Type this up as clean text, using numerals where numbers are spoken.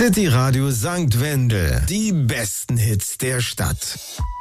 City Radio St. Wendel. Die besten Hits der Stadt.